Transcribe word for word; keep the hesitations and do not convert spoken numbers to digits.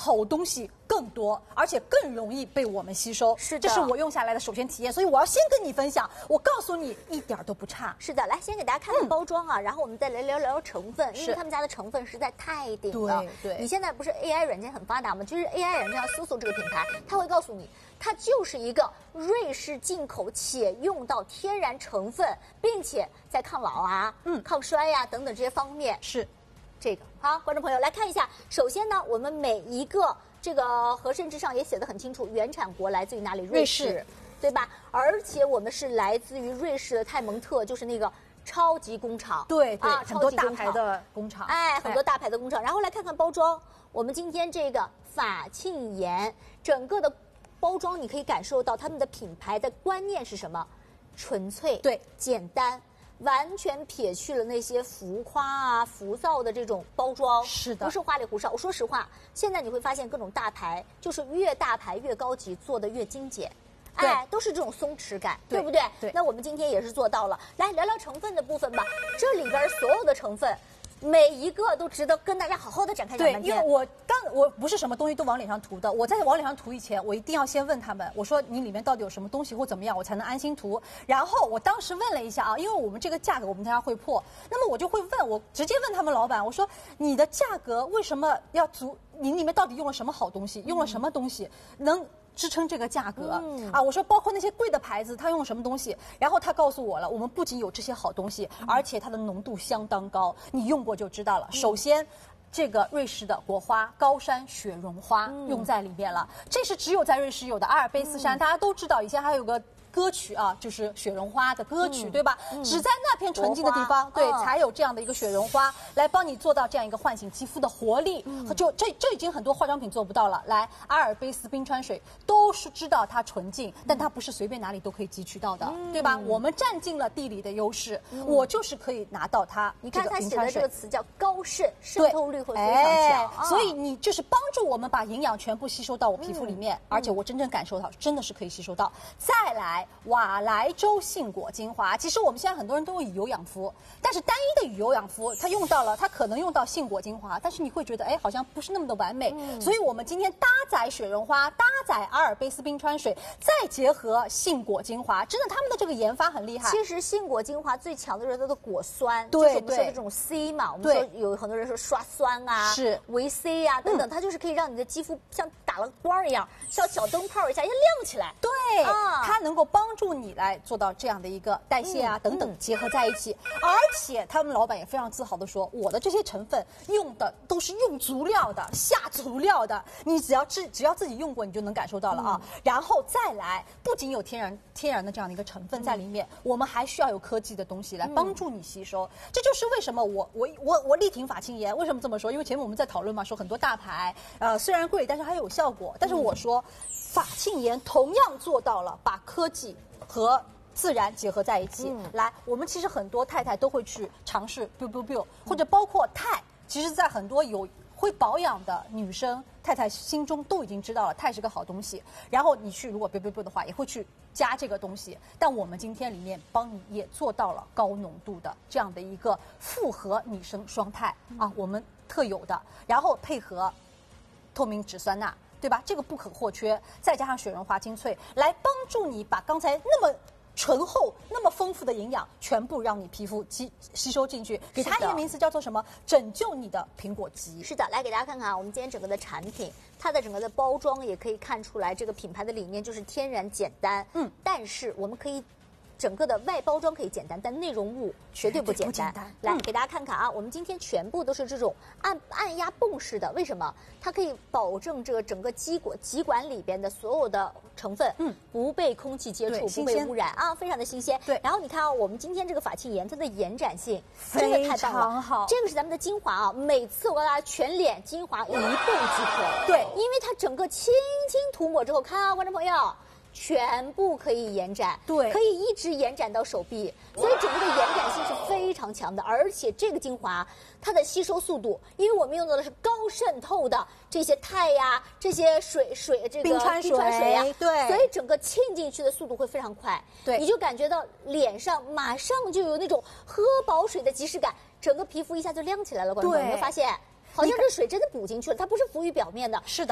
好东西更多，而且更容易被我们吸收。 是的， 这是我用下来的首先体验，所以我要先跟你分享。我告诉你，一点都不差。 是的，来先给大家看看包装啊，嗯、然后我们再来聊聊成分，因为他们家的成分实在太顶了。 对对， 你现在不是 A I 软件很发达吗？就是 A I 软件要搜索这个品牌，它会告诉你，它就是一个瑞士进口且用到天然成分，并且在抗老啊、嗯、抗衰呀、啊、等等这些方面是这个。好，观众朋友来看一下，首先呢，我们每一个这个盒身之上也写得很清楚，原产国来自于哪里？瑞士。瑞士对吧？而且我们是来自于瑞士的泰蒙特，就是那个超级工厂。 对对， 啊， 很多大牌的工厂。 哎，很多大牌的工厂。然后来看看包装，我们今天这个法沁盐，整个的包装你可以感受到他们的品牌的观念是什么？纯粹、 对， 简单。完全撇去了那些浮夸啊、浮躁的这种包装， 是的， 不是花里胡哨。我说实话，现在你会发现各种大牌，就是越大牌越高级，做的越精简。哎，都是这种松弛感，对, 对不对？ 对。 那我们今天也是做到了。来聊聊成分的部分吧。这里边所有的成分，每一个都值得跟大家好好的展开讲半天。 对，因为我刚我不是什么东西都往脸上涂的，我在往脸上涂以前，我一定要先问他们，我说你里面到底有什么东西或怎么样，我才能安心涂。然后我当时问了一下啊，因为我们这个价格我们大家会破，那么我就会问，我直接问他们老板，我说你的价格为什么要足？你里面到底用了什么好东西？用了什么东西能支撑这个价格、嗯、啊？我说包括那些贵的牌子，它用了什么东西？然后他告诉我了，我们不仅有这些好东西，嗯、而且它的浓度相当高，你用过就知道了。嗯、首先，这个瑞士的国花高山雪绒花用在里面了，嗯、这是只有在瑞士有的阿尔卑斯山，嗯、大家都知道，以前还有个歌曲啊，就是雪绒花的歌曲，嗯、对吧？嗯、只在那片纯净的地方，对，嗯、才有这样的一个雪绒花来帮你做到这样一个唤醒肌肤的活力。嗯、就这这已经很多化妆品做不到了。来，阿尔卑斯冰川水都是知道它纯净，嗯、但它不是随便哪里都可以汲取到的，嗯、对吧？我们占尽了地理的优势，嗯、我就是可以拿到它。 你看它写的这个词叫高渗，渗透率会非常强， 哎，所以你就是帮助我们把营养全部吸收到我皮肤里面，嗯、而且我真正感受到，真的是可以吸收到。再来。瓦莱州杏果精华，其实我们现在很多人都用以油养肤，但是单一的以油养肤，它用到了，它可能用到杏果精华，但是你会觉得，哎，好像不是那么的完美。嗯、所以我们今天搭载雪绒花，搭载阿尔卑斯冰川水，再结合杏果精华，真的他们的这个研发很厉害。 其实杏果精华最强的就是它的果酸， 对， 就是我们说的这种 C 嘛，我们说有很多人说刷酸啊， 是维 C 啊等等，嗯、它就是可以让你的肌肤像打了光一样，像小灯泡一下一下亮起来。 对，啊、它能够帮助你来做到这样的一个代谢啊、嗯、等等结合在一起，嗯、而且他们老板也非常自豪的说，我的这些成分用的都是用足料的、下足料的，你只要只只要自己用过，你就能感受到了啊。嗯、然后再来，不仅有天然天然的这样的一个成分在里面，嗯、我们还需要有科技的东西来帮助你吸收。嗯、这就是为什么我我我我力挺法沁盐，为什么这么说？因为前面我们在讨论嘛，说很多大牌呃虽然贵，但是还有效果。但是我说，嗯、法沁盐同样做到了把科技和自然结合在一起。嗯、来，我们其实很多太太都会去尝试 biu biu biu， 或者包括钛，其实在很多有会保养的女生太太心中都已经知道了钛是个好东西。然后你去如果 biu biu biu 的话，也会去加这个东西。但我们今天里面帮你也做到了高浓度的这样的一个复合女生双肽、嗯、啊，我们特有的，然后配合透明质酸钠。对吧？这个不可或缺，再加上雪绒花精粹，来帮助你把刚才那么醇厚、那么丰富的营养全部让你皮肤吸吸收进去。给它一个名词叫做什么？拯救你的苹果肌。 是的，来给大家看看啊，我们今天整个的产品，它的整个的包装也可以看出来，这个品牌的理念就是天然简单。嗯，但是我们可以。整个的外包装可以简单，但内容物绝对不简单。简单来、嗯、给大家看看啊，我们今天全部都是这种按按压泵式的，为什么？它可以保证这个整个肌管肌管里边的所有的成分，嗯，不被空气接触，不被污染啊，非常的新鲜。对，然后你看啊，我们今天这个法沁盐，它的延展性真的太棒了，好，这个是咱们的精华啊，每次我给大家全脸精华一泵即可。对，因为它整个轻轻涂抹之后，看啊，观众朋友。全部可以延展，对，可以一直延展到手臂，所以整个的延展性是非常强的。而且这个精华它的吸收速度，因为我们用到的是高渗透的这些钛呀、这些水水这个冰川水呀， 对， 所以整个沁进去的速度会非常快，对，你就感觉到脸上马上就有那种喝饱水的即视感，整个皮肤一下就亮起来了。观众朋友，有没有发现？好像这水真的补进去了，它不是浮于表面的。 是的。